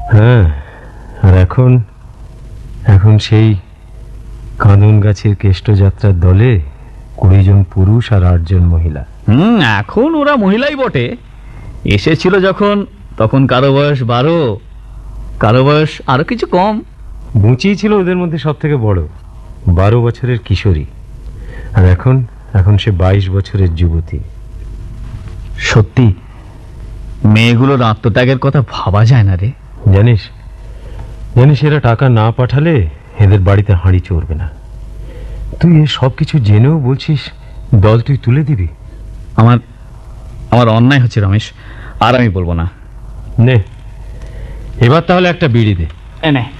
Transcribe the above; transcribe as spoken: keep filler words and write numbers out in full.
হ্যাঁ, আর এখন এখন সেই কাঁদন গাছের কেষ্টযাত্রার দলে কুড়ি জন পুরুষ আর আটজন মহিলা। হুম এখন ওরা মহিলাই বটে। এসেছিল যখন তখন কারো বয়স বারো, কারো বয়স আরো কিছু কম। বুঁচি ছিল ওদের মধ্যে সব থেকে বড়, বারো বছরের কিশোরী। আর এখন এখন সে বাইশ বছরের যুবতী। সত্যি মেয়েগুলোর আত্মত্যাগের কথা ভাবা যায় না রে। জানিস জানিস এরা টাকা না পাঠালে এদের বাড়িতে হাঁড়ি চড়বে না। তুই এ সব কিছু জেনেও বলছিস দল তুই তুলে দিবি? আমার আমার অন্যায় হচ্ছে রমেশ, আর আমি বলবো না। নে, এবার তাহলে একটা বিড়ি দে। এনে